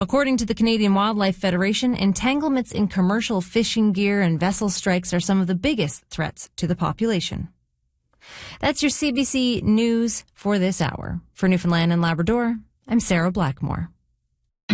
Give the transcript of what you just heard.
According to the Canadian Wildlife Federation, entanglements in commercial fishing gear and vessel strikes are some of the biggest threats to the population. That's your CBC News for this hour. For Newfoundland and Labrador, I'm Sarah Blackmore.